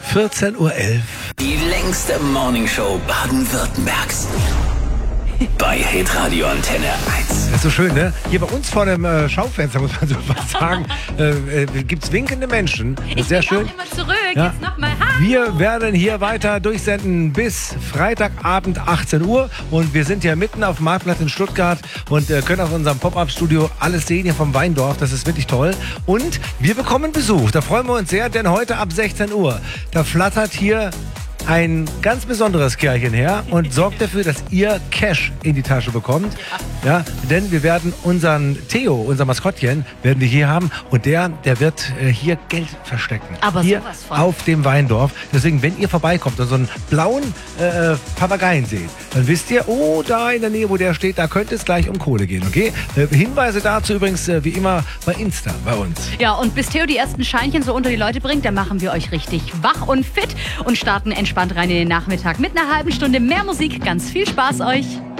14:11 Uhr. Die längste Morningshow Baden-Württembergs. Bei Hitradio Antenne 1. Das ist so schön, ne? Hier bei uns vor dem Schaufenster, muss man so was sagen, gibt es winkende Menschen. Das ist sehr schön. Auch immer zurück. Ja. Jetzt nochmal. Hallo. Wir werden hier weiter durchsenden bis Freitagabend 18 Uhr. Und wir sind ja mitten auf dem Marktplatz in Stuttgart und können aus unserem Pop-Up-Studio alles sehen hier vom Weindorf. Das ist wirklich toll. Und wir bekommen Besuch. Da freuen wir uns sehr, denn heute ab 16 Uhr, da flattert hier ein ganz besonderes Kerlchen her und sorgt dafür, dass ihr Cash in die Tasche bekommt. Ja, denn wir werden unseren Theo, unser Maskottchen, werden wir hier haben und der wird hier Geld verstecken. Aber hier sowas von. auf dem Weindorf. Deswegen, wenn ihr vorbeikommt und so einen blauen Papageien seht, dann wisst ihr, oh, da in der Nähe, wo der steht, da könnte es gleich um Kohle gehen, okay? Hinweise dazu übrigens wie immer bei Insta bei uns. Ja, und bis Theo die ersten Scheinchen so unter die Leute bringt, dann machen wir euch richtig wach und fit und starten entspannt rein in den Nachmittag mit einer halben Stunde mehr Musik. Ganz viel Spaß euch.